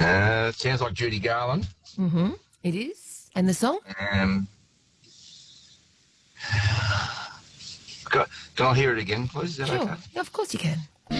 Sounds like Judy Garland. It is. And the song? Can I hear it again, please? Is that Sure. okay? Of course you can.